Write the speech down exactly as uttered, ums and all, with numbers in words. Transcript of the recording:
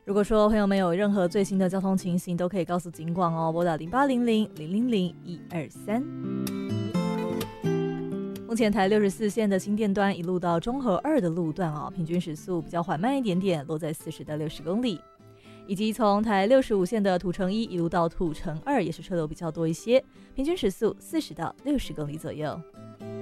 如果说朋友们有任何最新的交通情形，都可以告诉警广哦，拨打零八零零零零零一二三。目前台六十四线的新店端一路到中和二的路段哦，平均时速比较缓慢一点点，落在四十到六十公里。以及从台六十五线的土城一一路到土城二，也是车流比较多一些，平均时速四十到六十公里左右。